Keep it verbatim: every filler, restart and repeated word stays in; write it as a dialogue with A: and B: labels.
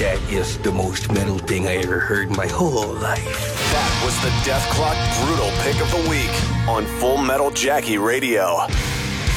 A: That is the most metal thing I ever heard in my whole life.
B: That was the Death Clock Brutal Pick of the Week on Full Metal Jackie Radio.